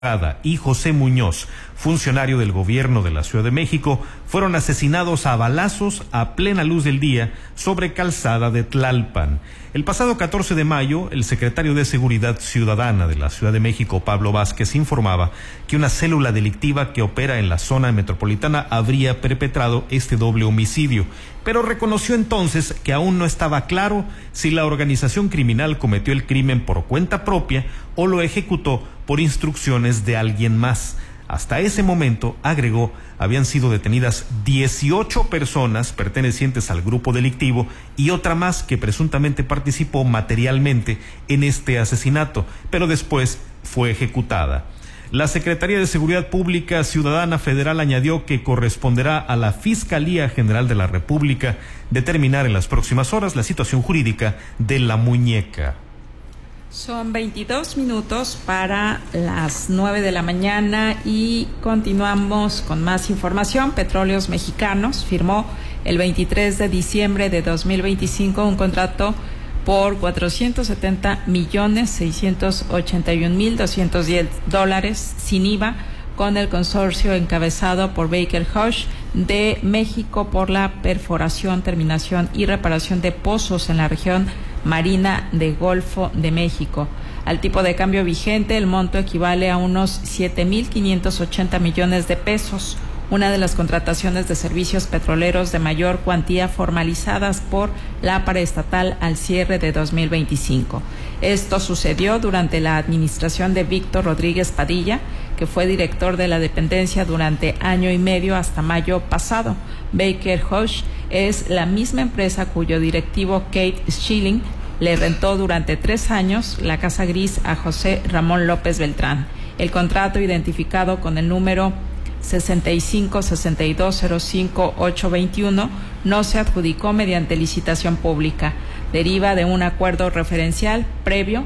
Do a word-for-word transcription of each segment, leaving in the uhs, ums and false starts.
y José Muñoz, funcionario del gobierno de la Ciudad de México, fueron asesinados a balazos a plena luz del día sobre Calzada de Tlalpan. El pasado catorce de mayo, el secretario de Seguridad Ciudadana de la Ciudad de México, Pablo Vázquez, informaba que una célula delictiva que opera en la zona metropolitana habría perpetrado este doble homicidio, pero reconoció entonces que aún no estaba claro si la organización criminal cometió el crimen por cuenta propia o lo ejecutó por instrucciones de alguien más. Hasta ese momento, agregó, habían sido detenidas dieciocho personas pertenecientes al grupo delictivo y otra más que presuntamente participó materialmente en este asesinato, pero después fue ejecutada. La Secretaría de Seguridad Pública Ciudadana Federal añadió que corresponderá a la Fiscalía General de la República determinar en las próximas horas la situación jurídica de la muñeca. Son veintidós minutos para las nueve de la mañana y continuamos con más información. Petróleos Mexicanos firmó el veintitrés de diciembre de dos mil veinticinco un contrato por cuatrocientos setenta millones seiscientos ochenta y un mil doscientos diez dólares sin I V A con el consorcio encabezado por Baker Hughes de México por la perforación, terminación y reparación de pozos en la región marina de Golfo de México. Al tipo de cambio vigente, el monto equivale a unos siete mil quinientos ochenta millones de pesos, una de las contrataciones de servicios petroleros de mayor cuantía formalizadas por la paraestatal al cierre de dos mil veinticinco. Esto sucedió durante la administración de Víctor Rodríguez Padilla, que fue director de la dependencia durante año y medio hasta mayo pasado. Baker Hughes es la misma empresa cuyo directivo Kate Schilling le rentó durante tres años la Casa Gris a José Ramón López Beltrán. El contrato, identificado con el número sesenta y cinco sesenta y dos cero cinco ocho veintiuno, no se adjudicó mediante licitación pública. Deriva de un acuerdo referencial previo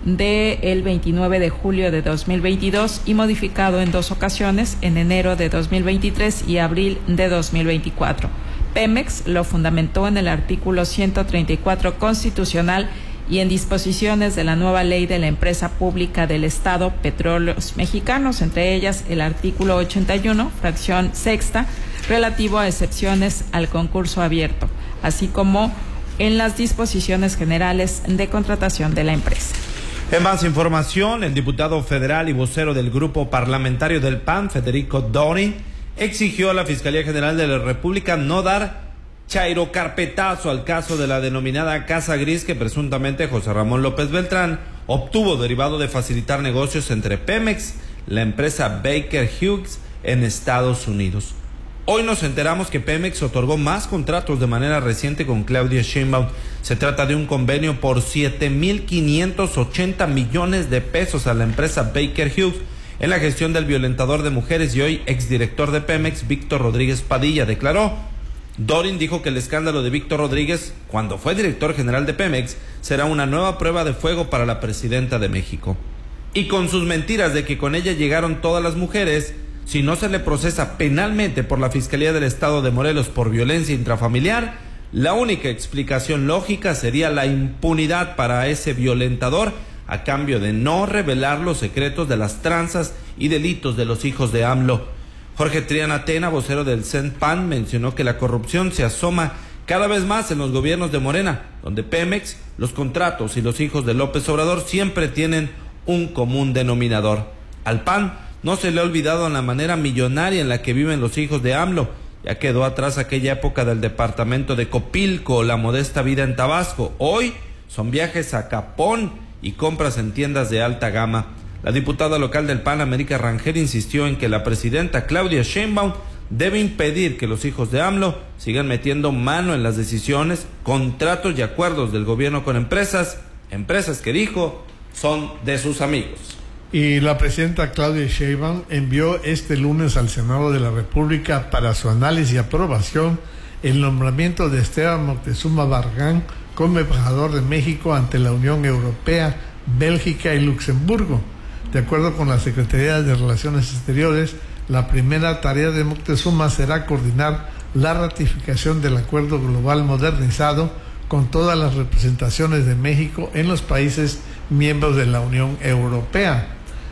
del veintinueve de julio de dos mil veintidós y modificado en dos ocasiones, en enero de dos mil veintitrés y abril de dos mil veinticuatro. Pemex lo fundamentó en el artículo ciento treinta y cuatro constitucional y en disposiciones de la nueva ley de la empresa pública del Estado, Petróleos Mexicanos, entre ellas el artículo ochenta y uno, fracción sexta, relativo a excepciones al concurso abierto, así como en las disposiciones generales de contratación de la empresa. En más información, el diputado federal y vocero del grupo parlamentario del P A N, Federico Dorin, exigió a la Fiscalía General de la República no dar chairocarpetazo al caso de la denominada Casa Gris que presuntamente José Ramón López Beltrán obtuvo derivado de facilitar negocios entre Pemex, la empresa Baker Hughes en Estados Unidos. Hoy nos enteramos que Pemex otorgó más contratos de manera reciente con Claudia Sheinbaum. Se trata de un convenio por siete mil quinientos ochenta millones de pesos a la empresa Baker Hughes en la gestión del violentador de mujeres y hoy exdirector de Pemex, Víctor Rodríguez Padilla, declaró. Dorin dijo que el escándalo de Víctor Rodríguez, cuando fue director general de Pemex, será una nueva prueba de fuego para la presidenta de México. Y con sus mentiras de que con ella llegaron todas las mujeres, si no se le procesa penalmente por la Fiscalía del Estado de Morelos por violencia intrafamiliar, la única explicación lógica sería la impunidad para ese violentador a cambio de no revelar los secretos de las tranzas y delitos de los hijos de AMLO. Jorge Triana Tena, vocero del C E N P A N, mencionó que la corrupción se asoma cada vez más en los gobiernos de Morena, donde Pemex, los contratos y los hijos de López Obrador siempre tienen un común denominador. Al P A N no se le ha olvidado la manera millonaria en la que viven los hijos de AMLO. Ya quedó atrás aquella época del departamento de Copilco o la modesta vida en Tabasco. Hoy son viajes a Capón y compras en tiendas de alta gama. La diputada local del P A N, América Rangel, insistió en que la presidenta Claudia Sheinbaum debe impedir que los hijos de AMLO sigan metiendo mano en las decisiones, contratos y acuerdos del gobierno con empresas, empresas que dijo son de sus amigos. Y la presidenta Claudia Sheinbaum envió este lunes al Senado de la República para su análisis y aprobación el nombramiento de Esteban Moctezuma Barragán como embajador de México ante la Unión Europea, Bélgica y Luxemburgo. De acuerdo con la Secretaría de Relaciones Exteriores, la primera tarea de Moctezuma será coordinar la ratificación del Acuerdo Global Modernizado con todas las representaciones de México en los países miembros de la Unión Europea.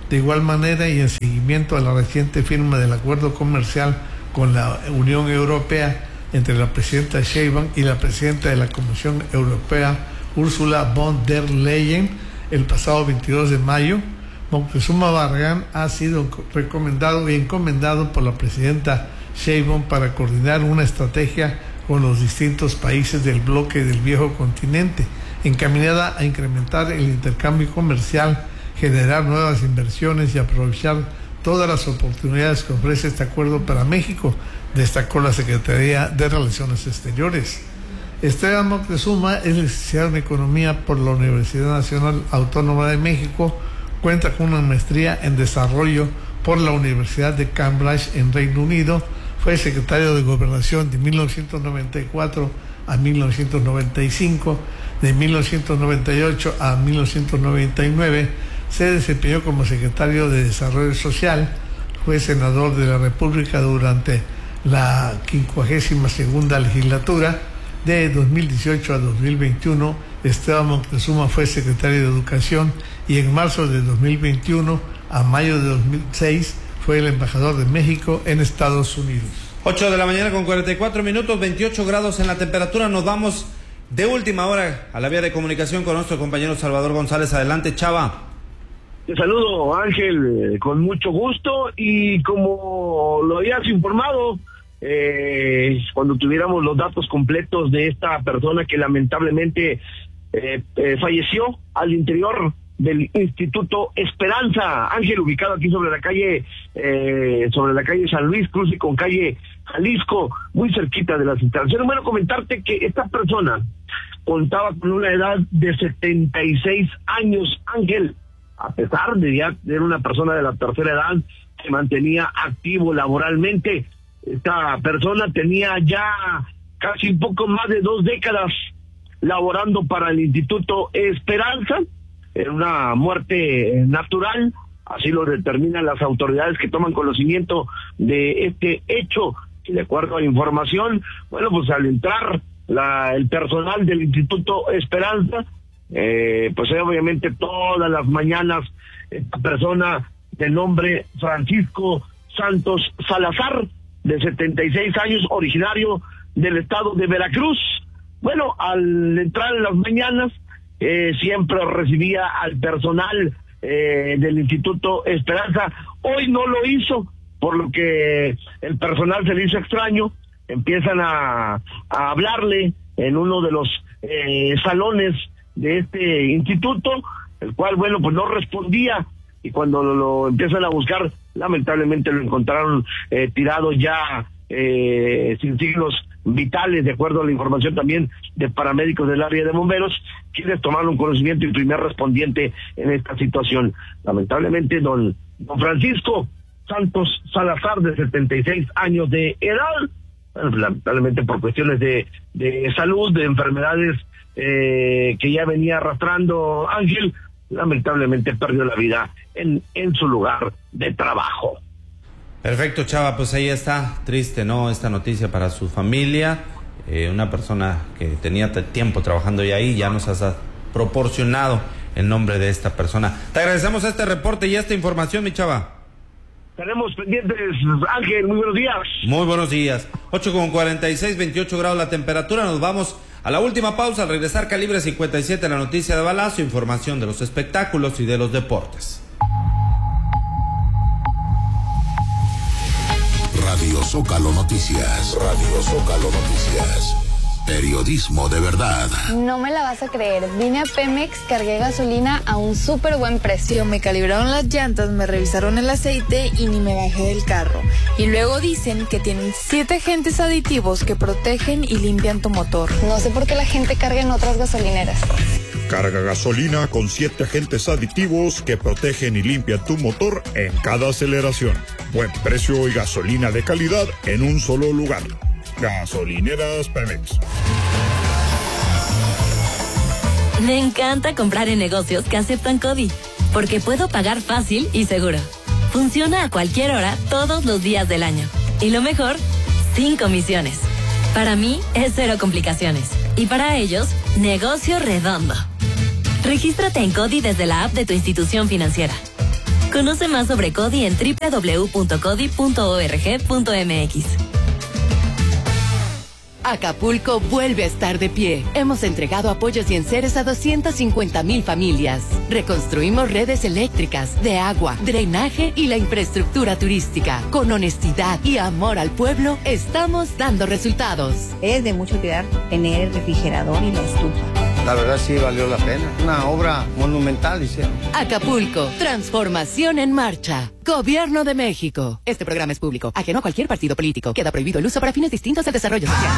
De igual manera, y en seguimiento a la reciente firma del acuerdo comercial con la Unión Europea entre la presidenta Sheinbaum y la presidenta de la Comisión Europea, Ursula von der Leyen, el pasado veintidós de mayo, Moctezuma Barragán ha sido recomendado y encomendado por la presidenta Sheinbaum para coordinar una estrategia con los distintos países del bloque del viejo continente, encaminada a incrementar el intercambio comercial, generar nuevas inversiones y aprovechar todas las oportunidades que ofrece este acuerdo para México, destacó la Secretaría de Relaciones Exteriores. Esteban Moctezuma es licenciado en Economía por la Universidad Nacional Autónoma de México, cuenta con una maestría en Desarrollo por la Universidad de Cambridge en Reino Unido, fue secretario de Gobernación de mil novecientos noventa y cuatro a mil novecientos noventa y cinco, de mil novecientos noventa y ocho a mil novecientos noventa y nueve, se desempeñó como secretario de Desarrollo Social, fue senador de la República durante la quincuagésima segunda legislatura. De dos mil dieciocho a dos mil veintiuno, Esteban Moctezuma fue secretario de Educación y en marzo de dos mil veintiuno a mayo de dos mil seis fue el embajador de México en Estados Unidos. ocho de la mañana con cuarenta y cuatro minutos, veintiocho grados en la temperatura. Nos vamos de última hora a la vía de comunicación con nuestro compañero Salvador González. Adelante, Chava. Te saludo, Ángel, eh, con mucho gusto, y como lo habías informado, eh, cuando tuviéramos los datos completos de esta persona que lamentablemente eh, eh, falleció al interior del Instituto Esperanza, Ángel, ubicado aquí sobre la calle eh, sobre la calle San Luis, cruce con calle Jalisco, muy cerquita de las instalaciones. Bueno, comentarte que esta persona contaba con una edad de setenta y seis años, Ángel, a pesar de ya ser una persona de la tercera edad, se mantenía activo laboralmente. Esta persona tenía ya casi un poco más de dos décadas laborando para el Instituto Esperanza. Era una muerte natural, así lo determinan las autoridades que toman conocimiento de este hecho. Y de acuerdo a la información, bueno, pues al entrar la, el personal del Instituto Esperanza, eh, pues obviamente todas las mañanas esta persona de nombre Francisco Santos Salazar, de setenta y seis años, originario del estado de Veracruz, bueno, al entrar en las mañanas, eh, siempre recibía al personal eh, del Instituto Esperanza. Hoy no lo hizo, por lo que el personal se le hizo extraño. Empiezan a, a hablarle en uno de los eh, salones de este instituto, el cual, bueno, pues no respondía, y cuando lo, lo empiezan a buscar, lamentablemente lo encontraron eh, tirado ya eh, sin signos vitales, de acuerdo a la información también de paramédicos del área de bomberos, quienes tomaron conocimiento y primer respondiente en esta situación. Lamentablemente, don, don Francisco Santos Salazar, de setenta y seis años de edad, bueno, lamentablemente por cuestiones de, de salud, de enfermedades eh, que ya venía arrastrando, Ángel, lamentablemente perdió la vida en, en su lugar de trabajo. Perfecto, Chava, pues ahí está, triste, ¿no? Esta noticia para su familia, eh, una persona que tenía tiempo trabajando ya ahí, ya nos has proporcionado el nombre de esta persona. Te agradecemos este reporte y esta información, mi Chava. Estaremos pendientes, Ángel, muy buenos días. Muy buenos días. ocho con cuarenta y seis, veintiocho grados la temperatura. Nos vamos a la última pausa. Al regresar, Calibre cincuenta y siete, la noticia de balazo, información de los espectáculos y de los deportes. Radio Zócalo Noticias. Radio Zócalo Noticias. Periodismo de verdad. No me la vas a creer. Vine a Pemex, cargué gasolina a un súper buen precio. Me calibraron las llantas, me revisaron el aceite y ni me bajé del carro. Y luego dicen que tienen siete agentes aditivos que protegen y limpian tu motor. No sé por qué la gente carga en otras gasolineras. Carga gasolina con siete agentes aditivos que protegen y limpian tu motor en cada aceleración. Buen precio y gasolina de calidad en un solo lugar. Gasolineras Pemex. Me encanta comprar en negocios que aceptan CODI, porque puedo pagar fácil y seguro. Funciona a cualquier hora, todos los días del año. Y lo mejor, sin comisiones. Para mí es cero complicaciones. Y para ellos, negocio redondo. Regístrate en CODI desde la app de tu institución financiera. Conoce más sobre CODI en doble u doble u doble u punto codi punto org punto m x. Acapulco vuelve a estar de pie. Hemos entregado apoyos y enseres a doscientas cincuenta mil familias. Reconstruimos redes eléctricas, de agua, drenaje y la infraestructura turística. Con honestidad y amor al pueblo, estamos dando resultados. Es de mucho cuidar tener el refrigerador y la estufa. La verdad sí valió la pena. Una obra monumental hicieron. Acapulco, transformación en marcha. Gobierno de México. Este programa es público, ajeno a cualquier partido político. Queda prohibido el uso para fines distintos del desarrollo social.